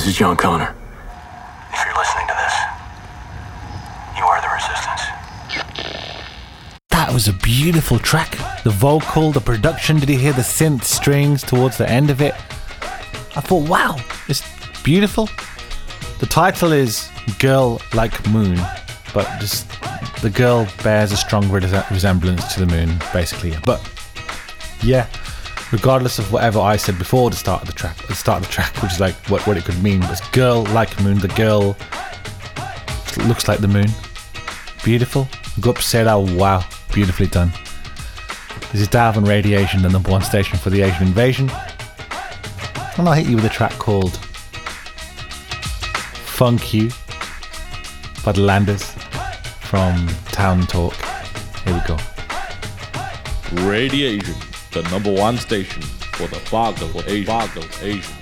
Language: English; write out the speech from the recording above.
This is John Connor. If you're listening to this, you are the resistance. That was a beautiful track. The vocal, the production, did you hear the synth strings towards the end of it? I thought, wow, it's beautiful. The title is Girl Like Moon, but just the girl bears a strong resemblance to the moon, basically. But yeah, regardless of whatever I said before the start of the track, which is like what it could mean, was Girl Like Moon. The girl looks like the moon. Beautiful. Go up, say that, wow, beautifully done. This is Dav on Radiation, the number one station for the Asian invasion. And I'll hit you with a track called Funk You by the Landers from Town Talk. Here we go. Radiation, the number one station for the Boggle Asian.